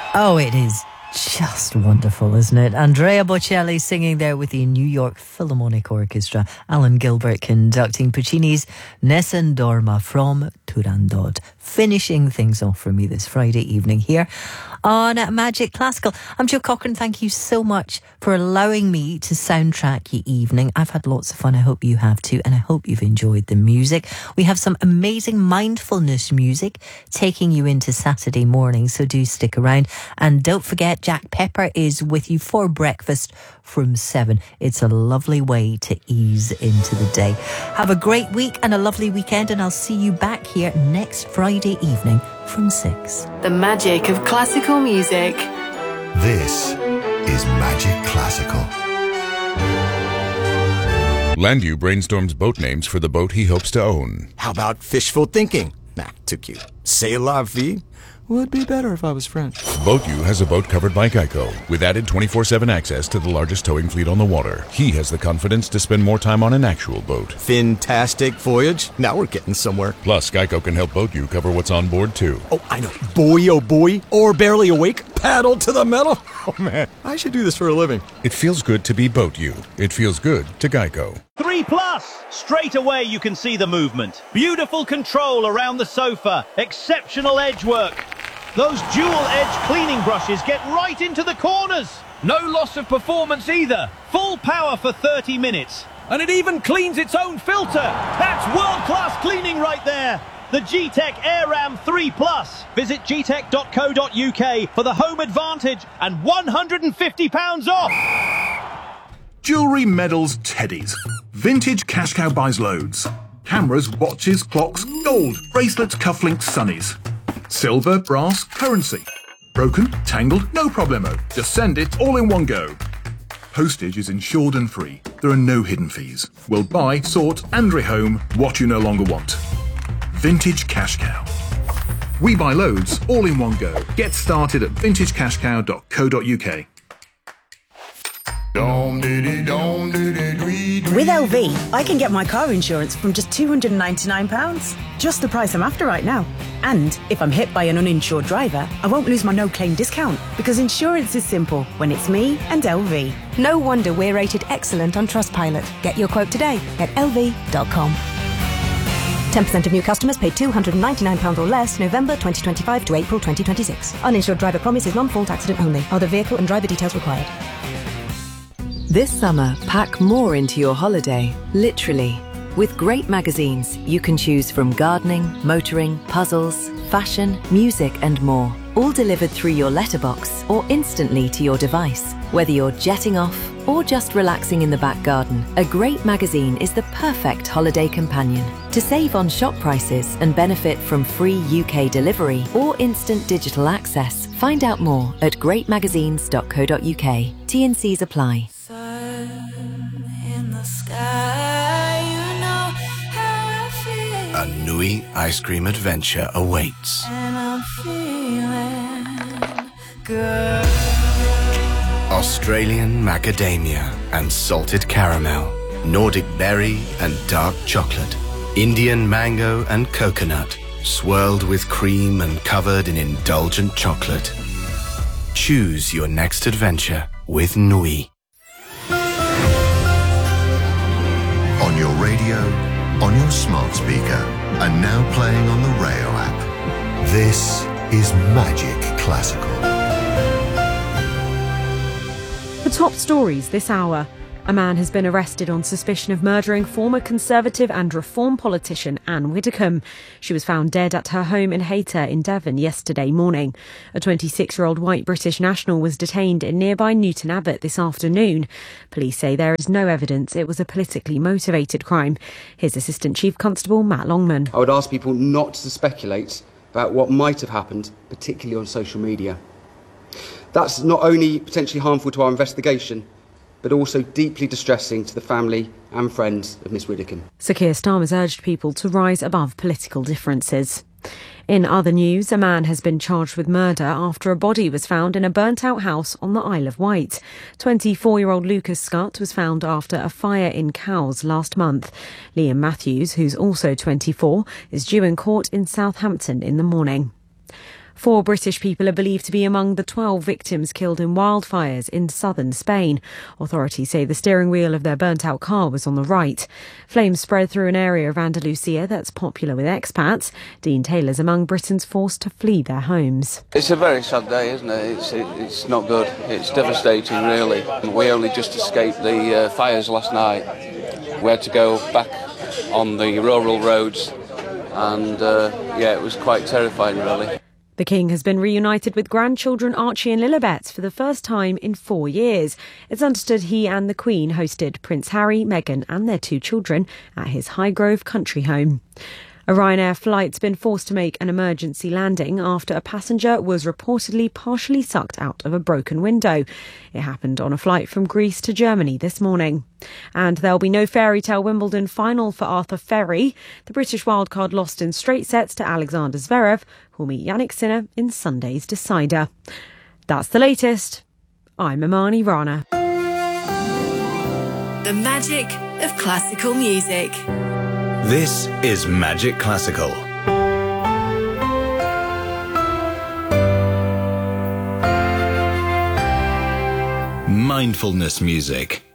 Oh, it is just wonderful, isn't it? Andrea Bocelli singing there with the New York Philharmonic Orchestra. Alan Gilbert conducting Puccini's Nessun Dorma from Turandot. Finishing things off for me this Friday evening here on Magic Classical. I'm Jo Cochran. Thank you so much for allowing me to soundtrack your evening. I've had lots of fun. I hope you have too, and I hope you've enjoyed the music. We have some amazing mindfulness music taking you into Saturday morning, so do stick around. And don't forget, Jack Pepper is with you for breakfast from 7. It's a lovely way to ease into the day. Have a great week and a lovely weekend, and I'll see you back here next Friday evening from 6. The magic of classical music. This is Magic Classical. Landu brainstorms boat names for the boat he hopes to own. How about fishful thinking? Nah, too cute. C'est la vie would be better if I was French. BoatU has a boat covered by Geico, with added 24/7 access to the largest towing fleet on the water. He has the confidence to spend more time on an actual boat. Fantastic voyage. Now we're getting somewhere. Plus, Geico can help BoatU cover what's on board, too. Oh, I know. Buoy, oh buoy, or barely awake, paddle to the metal. Oh, man, I should do this for a living. It feels good to be BoatU. It feels good to Geico. 3+. Straight away you can see the movement. Beautiful control around the sofa. Exceptional edge work. Those dual-edge cleaning brushes get right into the corners. No loss of performance either. Full power for 30 minutes. And it even cleans its own filter. That's world-class cleaning right there. The Gtech AirRam 3+. Visit gtech.co.uk for the home advantage and £150 off. Jewellery, medals, teddies. Vintage Cash Cow buys loads. Cameras, watches, clocks, gold, bracelets, cufflinks, sunnies. Silver, brass, currency. Broken, tangled, no problemo. Just send it all in one go. Postage is insured and free. There are no hidden fees. We'll buy, sort and rehome what you no longer want. Vintage Cash Cow. We buy loads all in one go. Get started at vintagecashcow.co.uk. With LV, I can get my car insurance from just £299. Just the price I'm after right now. And if I'm hit by an uninsured driver, I won't lose my no-claim discount, because insurance is simple when it's me and LV. No wonder we're rated excellent on Trustpilot. Get your quote today at lv.com. 10% of new customers paid £299 or less November 2025 to April 2026. Uninsured driver promise is non-fault accident only. Other vehicle and driver details required. This summer, pack more into your holiday, literally. With great magazines, you can choose from gardening, motoring, puzzles, fashion, music and more. All delivered through your letterbox or instantly to your device. Whether you're jetting off or just relaxing in the back garden, a great magazine is the perfect holiday companion. To save on shop prices and benefit from free UK delivery or instant digital access, find out more at greatmagazines.co.uk. T&Cs apply. A Nui ice cream adventure awaits. And I'm feeling good. Australian macadamia and salted caramel, Nordic berry and dark chocolate, Indian mango and coconut, swirled with cream and covered in indulgent chocolate. Choose your next adventure with Nui. On your radio, on your smart speaker, and now playing on the Rayo app. This is Magic Classical. The top stories this hour. A man has been arrested on suspicion of murdering former Conservative and Reform politician Anne Widdecombe. She was found dead at her home in Hayter in Devon yesterday morning. A 26-year-old white British national was detained in nearby Newton Abbot this afternoon. Police say there is no evidence it was a politically motivated crime. Here's Assistant Chief Constable Matt Longman. I would ask people not to speculate about what might have happened, particularly on social media. That's not only potentially harmful to our investigation, but also deeply distressing to the family and friends of Miss Widdecombe. Sir Keir Starmer's urged people to rise above political differences. In other news, a man has been charged with murder after a body was found in a burnt-out house on the Isle of Wight. 24-year-old Lucas Scott was found after a fire in Cowes last month. Liam Matthews, who's also 24, is due in court in Southampton in the morning. 4 British people are believed to be among the 12 victims killed in wildfires in southern Spain. Authorities say the steering wheel of their burnt-out car was on the right. Flames spread through an area of Andalusia that's popular with expats. Dean Taylor's among Britons forced to flee their homes. It's a very sad day, isn't it? It's not good. It's devastating, really. We only just escaped the fires last night. We had to go back on the rural roads and, it was quite terrifying, really. The King has been reunited with grandchildren Archie and Lilibet for the first time in 4 years. It's understood he and the Queen hosted Prince Harry, Meghan and their 2 children at his Highgrove country home. A Ryanair flight's been forced to make an emergency landing after a passenger was reportedly partially sucked out of a broken window. It happened on a flight from Greece to Germany this morning. And there'll be no fairy tale Wimbledon final for Arthur Ferry. The British wildcard lost in straight sets to Alexander Zverev, who'll meet Yannick Sinner in Sunday's decider. That's the latest. I'm Imani Rana. The magic of classical music. This is Magic Classical. Mindfulness music.